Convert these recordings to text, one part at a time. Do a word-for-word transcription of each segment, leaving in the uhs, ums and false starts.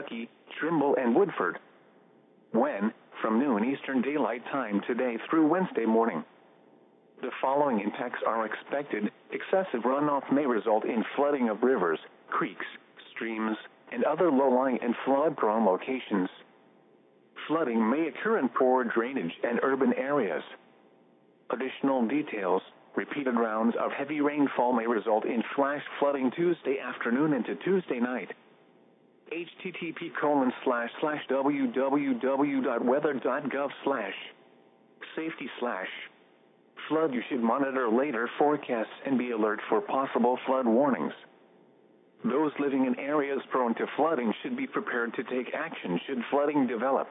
Kentucky, Trimble, and Woodford. When, from noon Eastern Daylight Time today through Wednesday morning. The following impacts are expected. Excessive runoff may result in flooding of rivers, creeks, streams, and other low-lying and flood-prone locations. Flooding may occur in poor drainage and urban areas. Additional details: repeated rounds of heavy rainfall may result in flash flooding Tuesday afternoon into Tuesday night. http colon slash slash www.weather.gov slash safety slash flood. You should monitor later forecasts and be alert for possible flood warnings. Those living in areas prone to flooding should be prepared to take action should flooding develop.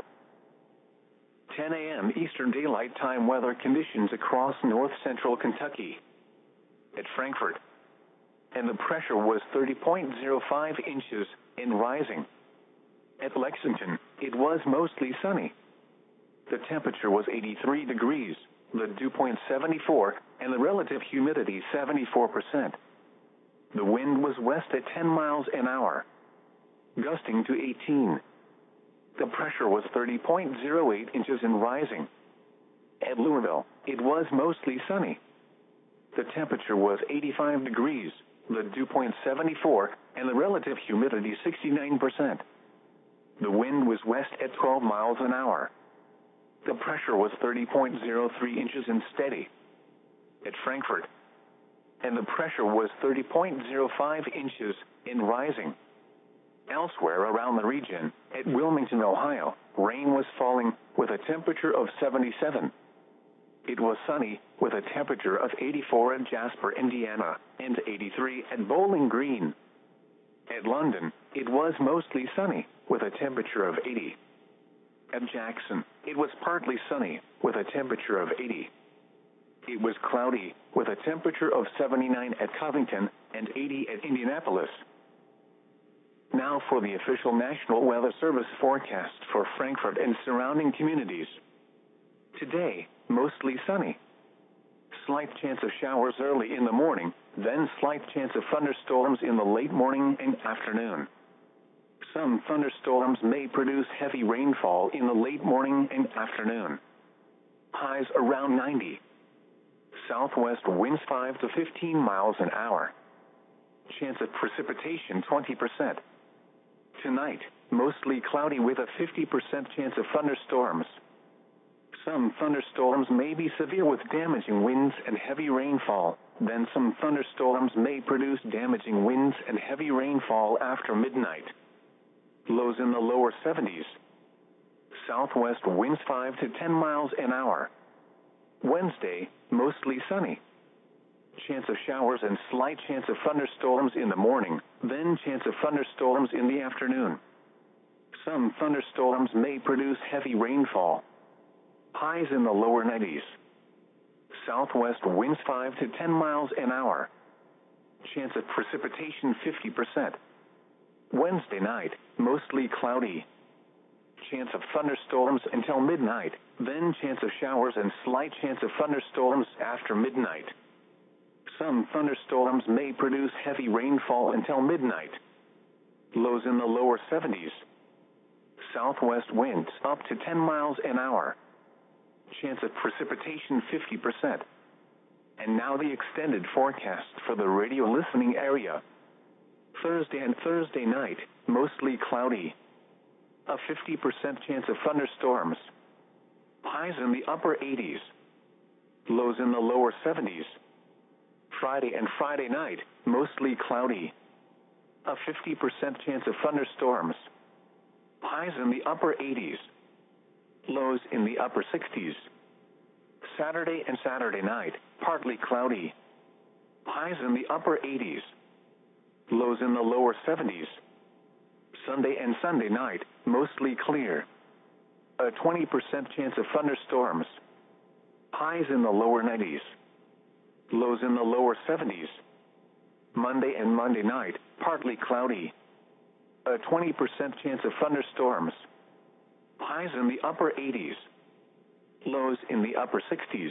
ten a m Eastern Daylight Time weather conditions across north central Kentucky. At Frankfort, and the pressure was thirty point zero five inches and rising. At Lexington, it was mostly sunny. The temperature was eighty-three degrees, the dew point seventy-four, and the relative humidity seventy-four percent. The wind was west at ten miles an hour, gusting to eighteen. The pressure was thirty point zero eight inches and rising. At Louisville, it was mostly sunny. The temperature was eighty-five degrees, the dew point seventy-four, and the relative humidity sixty-nine percent. The wind was west at twelve miles an hour. The pressure was thirty point zero three inches and steady. At Frankfort, and the pressure was thirty point zero five inches and rising. Elsewhere around the region, at Wilmington, Ohio, rain was falling with a temperature of seventy-seven. It was sunny with a temperature of eighty-four at Jasper, Indiana, and eighty-three at Bowling Green. At London, it was mostly sunny with a temperature of eighty. At Jackson, it was partly sunny with a temperature of eighty. It was cloudy with a temperature of seventy-nine at Covington and eighty at Indianapolis. Now for the official National Weather Service forecast for Frankfort and surrounding communities. Today, mostly sunny. Slight chance of showers early in the morning, then slight chance of thunderstorms in the late morning and afternoon. Some thunderstorms may produce heavy rainfall in the late morning and afternoon. Highs around ninety. Southwest winds five to fifteen miles an hour. Chance of precipitation twenty percent. Tonight, mostly cloudy with a fifty percent chance of thunderstorms. Some thunderstorms may be severe with damaging winds and heavy rainfall. Then some thunderstorms may produce damaging winds and heavy rainfall after midnight. Lows in the lower seventies. Southwest winds five to ten miles an hour. Wednesday, mostly sunny. Chance of showers and slight chance of thunderstorms in the morning, then chance of thunderstorms in the afternoon. Some thunderstorms may produce heavy rainfall. Highs in the lower nineties. Southwest winds five to ten miles an hour. Chance of precipitation fifty percent. Wednesday night, mostly cloudy. Chance of thunderstorms until midnight, then chance of showers and slight chance of thunderstorms after midnight. Some thunderstorms may produce heavy rainfall until midnight. Lows in the lower seventies. Southwest winds up to ten miles an hour. Chance of precipitation fifty percent. And now the extended forecast for the radio listening area. Thursday and Thursday night, mostly cloudy. A fifty percent chance of thunderstorms. Highs in the upper eighties. Lows in the lower seventies. Friday and Friday night, mostly cloudy. A fifty percent chance of thunderstorms. Highs in the upper eighties. Lows in the upper sixties. Saturday and Saturday night, partly cloudy. Highs in the upper eighties. Lows in the lower seventies. Sunday and Sunday night, mostly clear. A twenty percent chance of thunderstorms. Highs in the lower nineties. Lows in the lower seventies. Monday and Monday night, partly cloudy. A twenty percent chance of thunderstorms. Highs in the upper eighties. Lows in the upper sixties.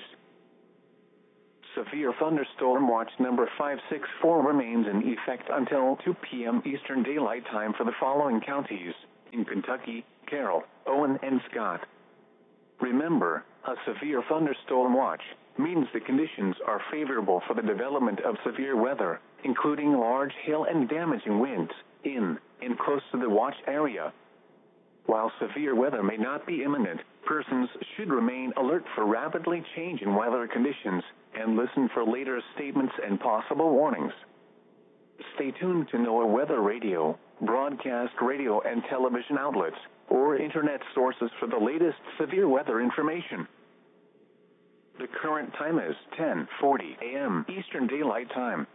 Severe thunderstorm watch number five six four remains in effect until two p m Eastern Daylight Time for the following counties: in Kentucky, Carroll, Owen, and Scott. Remember, a severe thunderstorm watch means the conditions are favorable for the development of severe weather, including large hail and damaging winds, in and close to the watch area. While severe weather may not be imminent, persons should remain alert for rapidly changing weather conditions and listen for later statements and possible warnings. Stay tuned to NOAA Weather Radio, broadcast radio and television outlets, or internet sources for the latest severe weather information. The current time is ten forty a m Eastern Daylight Time.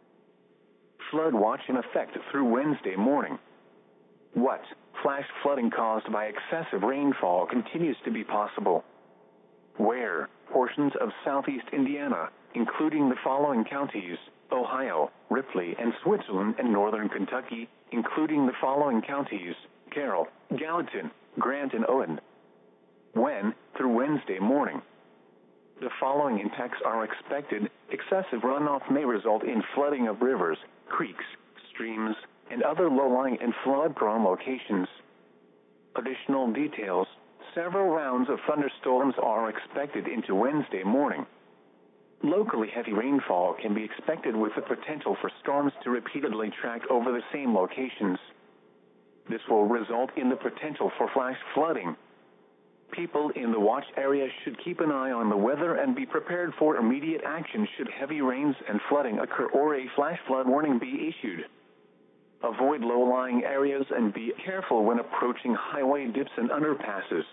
Flood watch in effect through Wednesday morning. What? Flash flooding caused by excessive rainfall continues to be possible. Where? Portions of southeast Indiana, including the following counties: Ohio, Ripley, and Switzerland, and northern Kentucky, including the following counties: Carroll, Gallatin, Grant, and Owen. When? Through Wednesday morning. The following impacts are expected. Excessive runoff may result in flooding of rivers, creeks, streams, and other low-lying and flood-prone locations. Additional details: several rounds of thunderstorms are expected into Wednesday morning. Locally heavy rainfall can be expected with the potential for storms to repeatedly track over the same locations. This will result in the potential for flash flooding. People in the watch area should keep an eye on the weather and be prepared for immediate action should heavy rains and flooding occur or a flash flood warning be issued. Avoid low-lying areas and be careful when approaching highway dips and underpasses.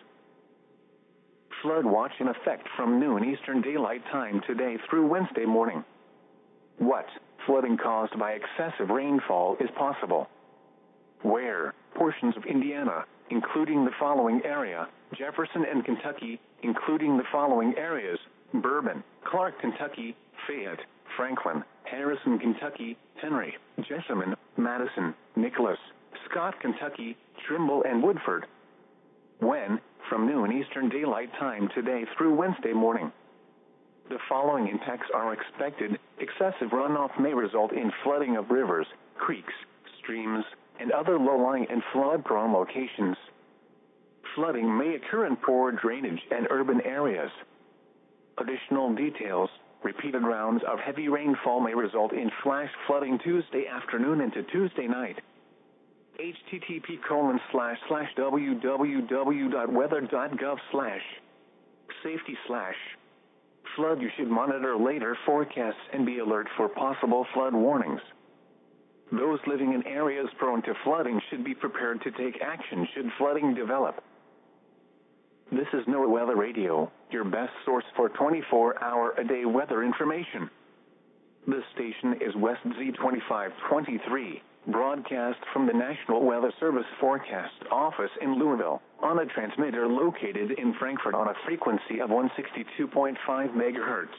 Flood watch in effect from noon Eastern Daylight Time today through Wednesday morning. What? Flooding caused by excessive rainfall is possible. Where? Portions of Indiana, including the following area: Jefferson and Kentucky, including the following areas: Bourbon, Clark, Kentucky, Fayette, Franklin, Harrison, Kentucky, Henry, Jessamine, Madison, Nicholas, Scott, Kentucky, Trimble, and Woodford. When? From noon Eastern Daylight Time today through Wednesday morning. The following impacts are expected. Excessive runoff may result in flooding of rivers, creeks, streams, and other low-lying and flood-prone locations. Flooding may occur in poor drainage and urban areas. Additional details: repeated rounds of heavy rainfall may result in flash flooding Tuesday afternoon into Tuesday night. H T T P colon slash slash www dot weather dot gov slash safety slash flood. You should monitor later forecasts and be alert for possible flood warnings. Those living in areas prone to flooding should be prepared to take action should flooding develop. This is NOAA Weather Radio, your best source for twenty-four hour a day weather information. This station is West Z twenty-five twenty-three, broadcast from the National Weather Service Forecast Office in Louisville, on a transmitter located in Frankfort on a frequency of one sixty-two point five megahertz.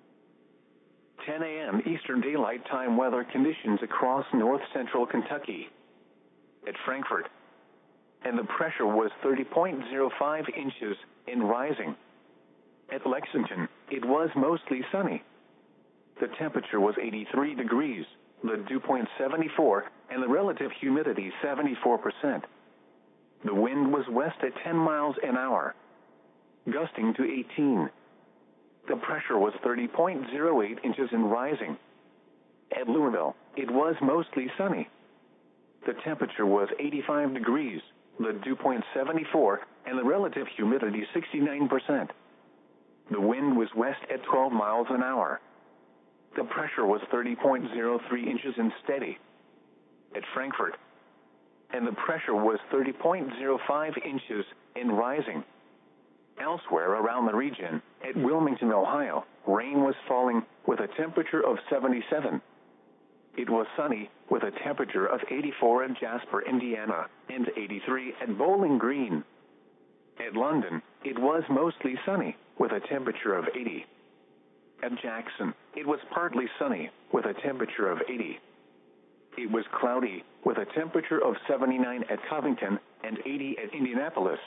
ten a m Eastern Daylight Time weather conditions across north-central Kentucky. At Frankfort, and the pressure was thirty point zero five inches and rising. At Lexington, it was mostly sunny. The temperature was eighty-three degrees, the dew point seventy-four, and the relative humidity seventy-four percent. The wind was west at ten miles an hour, gusting to eighteen. The pressure was thirty point zero eight inches and rising. At Louisville, it was mostly sunny. The temperature was eighty-five degrees, the dew point seventy-four, and the relative humidity sixty-nine percent. The wind was west at twelve miles an hour. The pressure was thirty point zero three inches and steady. At Frankfort, and the pressure was thirty point zero five inches and rising. Elsewhere around the region, at Wilmington, Ohio, rain was falling with a temperature of seventy-seven. It was sunny with a temperature of eighty-four at Jasper, Indiana, and eighty-three at Bowling Green. At London, it was mostly sunny with a temperature of eighty. At Jackson, it was partly sunny with a temperature of eighty. It was cloudy with a temperature of seventy-nine at Covington and eighty at Indianapolis.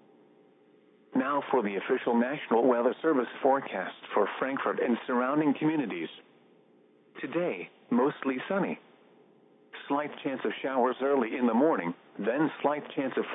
Now for the official National Weather Service forecast for Frankfort and surrounding communities. Today, mostly sunny. Slight chance of showers early in the morning, then slight chance of